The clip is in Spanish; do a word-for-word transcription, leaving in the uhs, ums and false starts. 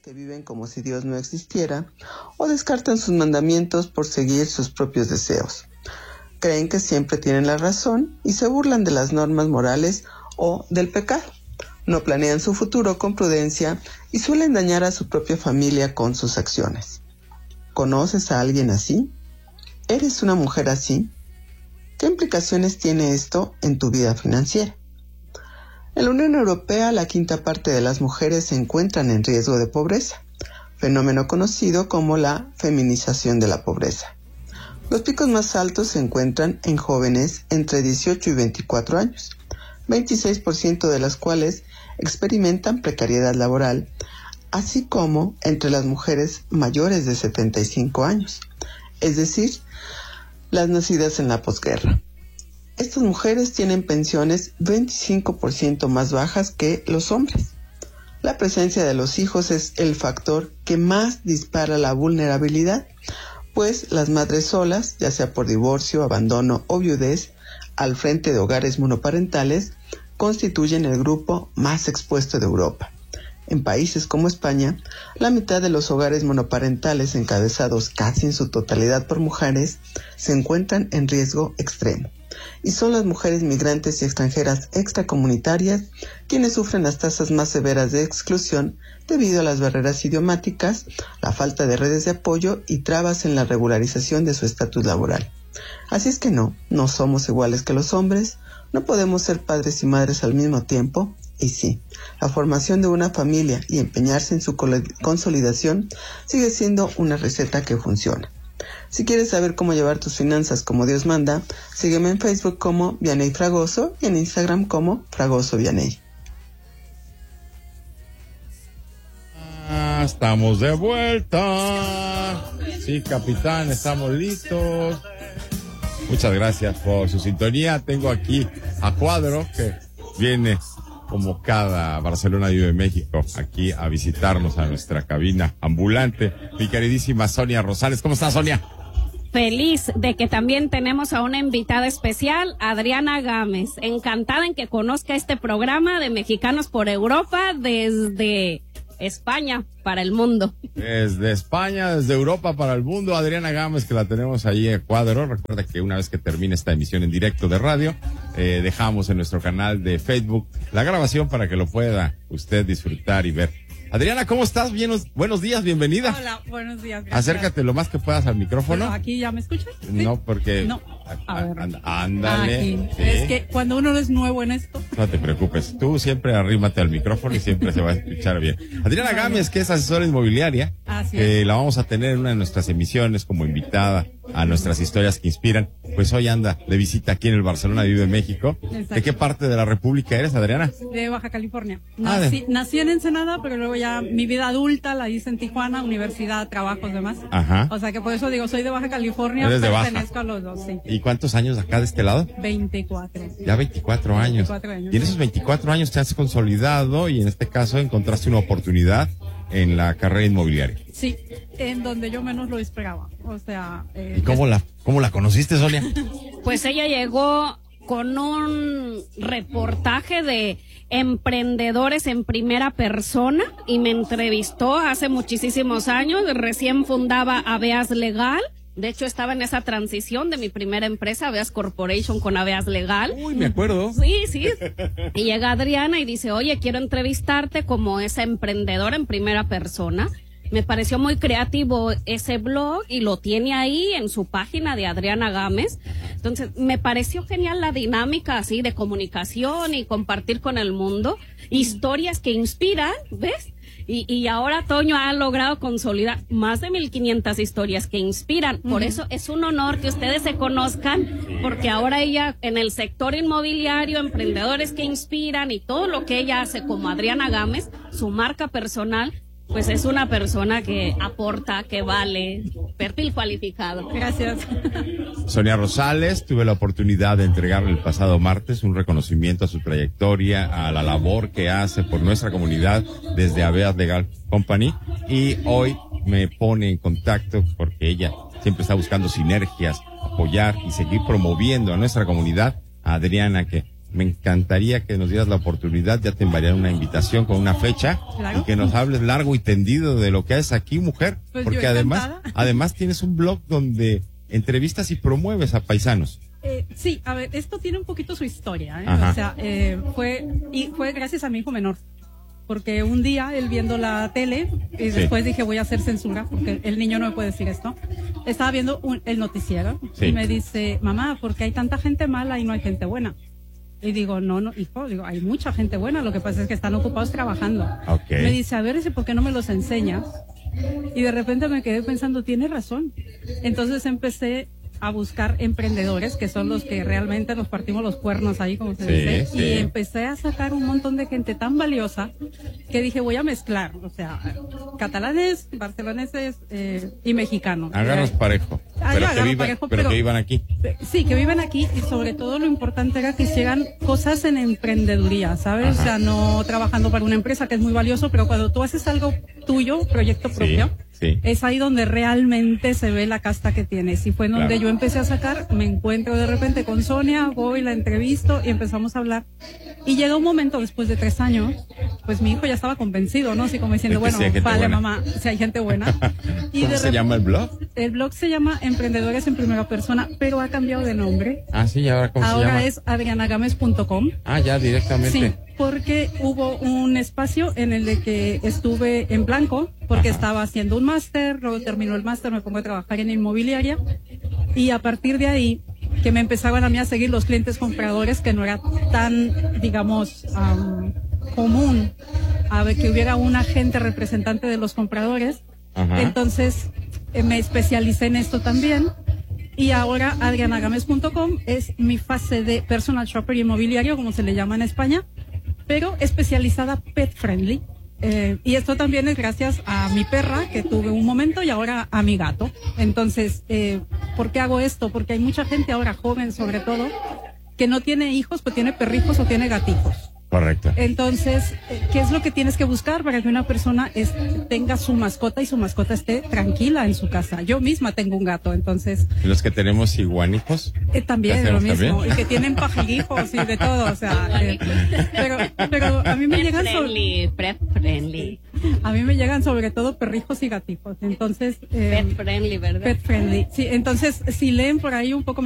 que viven como si Dios no existiera, o descartan sus mandamientos por seguir sus propios deseos. Creen que siempre tienen la razón y se burlan de las normas morales o del pecado. No planean su futuro con prudencia y suelen dañar a su propia familia con sus acciones. ¿Conoces a alguien así? ¿Eres una mujer así? ¿Qué implicaciones tiene esto en tu vida financiera? En la Unión Europea, la quinta parte de las mujeres se encuentran en riesgo de pobreza, fenómeno conocido como la feminización de la pobreza. Los picos más altos se encuentran en jóvenes entre dieciocho y veinticuatro años, veintiséis por ciento de las cuales experimentan precariedad laboral, así como entre las mujeres mayores de setenta y cinco años, es decir, las nacidas en la posguerra. Estas mujeres tienen pensiones veinticinco por ciento más bajas que los hombres. La presencia de los hijos es el factor que más dispara la vulnerabilidad, pues las madres solas, ya sea por divorcio, abandono o viudez, al frente de hogares monoparentales, constituyen el grupo más expuesto de Europa. En países como España, la mitad de los hogares monoparentales encabezados casi en su totalidad por mujeres se encuentran en riesgo extremo. Y son las mujeres migrantes y extranjeras extracomunitarias quienes sufren las tasas más severas de exclusión debido a las barreras idiomáticas, la falta de redes de apoyo y trabas en la regularización de su estatus laboral. Así es que no, no somos iguales que los hombres, no podemos ser padres y madres al mismo tiempo, y sí, la formación de una familia y empeñarse en su consolidación sigue siendo una receta que funciona. Si quieres saber cómo llevar tus finanzas como Dios manda, sígueme en Facebook como Vianey Fragoso y en Instagram como Fragoso Vianey. Ah, estamos de vuelta. Sí, capitán, estamos listos. Muchas gracias por su sintonía. Tengo aquí a Cuadro, que viene como cada Barcelona Vive México aquí a visitarnos a nuestra cabina ambulante. Mi queridísima Sonia Rosales. ¿Cómo estás, Sonia? Feliz de que también tenemos a una invitada especial, Adriana Gámez. Encantada en que conozca este programa de Mexicanos por Europa desde España para el mundo. Desde España, desde Europa para el mundo, Adriana Gámez, que la tenemos ahí en Cuadro. Recuerda que una vez que termine esta emisión en directo de radio, eh, dejamos en nuestro canal de Facebook la grabación para que lo pueda usted disfrutar y ver. Adriana, ¿cómo estás? Bien, buenos días, bienvenida. Hola, buenos días. Gracias. Acércate lo más que puedas al micrófono. Pero ¿aquí ya me escuchas? ¿Sí? No, porque... No. A ver. And, ándale. Sí. Sí. Es que cuando uno es nuevo en esto... No te preocupes, tú siempre arrímate al micrófono y siempre se va a escuchar bien. Adriana Gámez, que es asesora inmobiliaria, Así que es. la vamos a tener en una de nuestras emisiones como invitada a nuestras historias que inspiran. Pues hoy anda de visita aquí en el Barcelona Vive México. Exacto. ¿De qué parte de la República eres, Adriana? De Baja California. Ah, Nací, de... nací en Ensenada, pero luego ya mi vida adulta la hice en Tijuana, universidad, trabajos, demás. Ajá. O sea que por eso digo, soy de Baja California, Eres de Baja. pertenezco a los dos, sí. ¿Y cuántos años acá de este lado? veinticuatro. Ya veinticuatro años. veinticuatro años. Y en esos veinticuatro años te has consolidado y en este caso encontraste una oportunidad en la carrera inmobiliaria. Sí, en donde yo menos lo esperaba. O sea... Eh, ¿Y cómo la, cómo la conociste, Sonia? Pues ella llegó con un reportaje de emprendedores en primera persona y me entrevistó hace muchísimos años. Recién fundaba Aveas Legal. De hecho, estaba en esa transición de mi primera empresa, Aveas Corporation, con Aveas Legal. Uy, me acuerdo. Sí, sí. Y llega Adriana y dice, oye, quiero entrevistarte como esa emprendedora en primera persona. Me pareció muy creativo ese blog y lo tiene ahí en su página de Adriana Gámez. Entonces, me pareció genial la dinámica así de comunicación y compartir con el mundo historias que inspiran, ¿ves? Y, y ahora Toño ha logrado consolidar más de mil quinientas historias que inspiran. Por uh-huh. eso es un honor que ustedes se conozcan, porque ahora ella en el sector inmobiliario, emprendedores que inspiran y todo lo que ella hace como Adriana Gámez, su marca personal, pues es una persona que aporta, que vale, perfil cualificado. Gracias. Sonia Rosales, tuve la oportunidad de entregarle el pasado martes un reconocimiento a su trayectoria, a la labor que hace por nuestra comunidad desde Aveas Legal Company, y hoy me pone en contacto porque ella siempre está buscando sinergias, apoyar y seguir promoviendo a nuestra comunidad. A Adriana, que me encantaría que nos dieras la oportunidad, ya te enviaré una invitación con una fecha, claro. Y que nos hables largo y tendido de lo que haces aquí, mujer, pues porque además, además tienes un blog donde entrevistas y promueves a paisanos. Eh, sí, a ver, esto tiene un poquito su historia, ¿eh? O sea, eh, fue, y fue gracias a mi hijo menor. Porque un día él viendo la tele y después sí. dije voy a hacer censura porque el niño no me puede decir esto. Estaba viendo un, el noticiero sí. y me dice, mamá, ¿por qué hay tanta gente mala y no hay gente buena? Y digo, no, no, hijo, digo, hay mucha gente buena, lo que pasa es que están ocupados trabajando. Okay. Me dice, a ver, ¿por qué no me los enseñas? Y de repente me quedé pensando, tiene razón. Entonces empecé a buscar emprendedores, que son los que realmente nos partimos los cuernos ahí, como se sí, dice, sí. y empecé a sacar un montón de gente tan valiosa que dije, voy a mezclar, o sea, catalanes, barceloneses eh, y mexicanos. Agarros parejo, ah, pero, ya, que, viva, parejo pero, pero que vivan aquí. Sí, que viven aquí, y sobre todo lo importante era que hicieran cosas en emprendeduría, ¿sabes? Ajá. O sea, no trabajando para una empresa, que es muy valioso, pero cuando tú haces algo tuyo, proyecto propio, sí. Sí. es ahí donde realmente se ve la casta que tienes. Y fue en donde claro. yo empecé a sacar, me encuentro de repente con Sonia, voy, la entrevisto y empezamos a hablar. Y llega un momento, después de tres años, pues mi hijo ya estaba convencido, ¿no? Así como diciendo, bueno, si vale, buena. mamá, si hay gente buena. Y ¿Cómo de se rep- llama el blog? El blog se llama Emprendedores en Primera Persona, pero ha cambiado de nombre. Ah, sí, ¿ahora cómo ahora se llama? Ahora es adriana gámez punto com. Ah, ya, directamente. Sí, porque hubo un espacio en el de que estuve en blanco, porque Ajá. estaba haciendo un máster, luego terminó el máster, me pongo a trabajar en inmobiliaria, y a partir de ahí, que me empezaban a mí a seguir los clientes compradores, que no era tan, digamos, um, común, a ver, que hubiera un agente representante de los compradores. Ajá. Entonces, eh, me especialicé en esto también. Y ahora adriana gámez punto com es mi fase de personal shopper inmobiliario, como se le llama en España, pero especializada pet friendly. Eh, y esto también es gracias a mi perra, que tuve un momento, y ahora a mi gato. Entonces, eh, ¿por qué hago esto? Porque hay mucha gente ahora, joven sobre todo, que no tiene hijos, pero tiene perrijos o tiene gatijos. Correcto. Entonces, ¿qué es lo que tienes que buscar para que una persona es, tenga su mascota y su mascota esté tranquila en su casa? Yo misma tengo un gato, entonces... ¿Los que tenemos iguanijos? Eh, también, lo mismo. También? Y que tienen pajarijos y de todo, o sea... Eh, pero, pero a mí me pet llegan... Friendly, so- pet friendly. A mí me llegan sobre todo perrijos y gatijos, entonces... Eh, pet friendly, ¿verdad? Pet friendly, sí. Entonces, si leen por ahí un poco...